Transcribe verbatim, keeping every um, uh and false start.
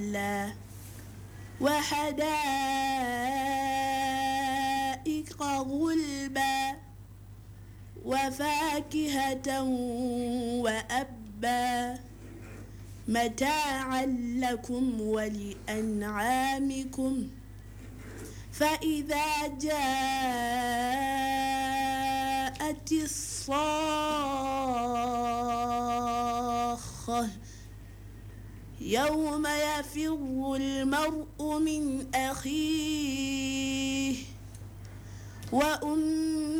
غلا وحدائق غلبا وفاكهة وأبا متاعا لكم ولأنعامكم فإذا جاءت الصاخة يوم يفر المرء من أخيه وأمه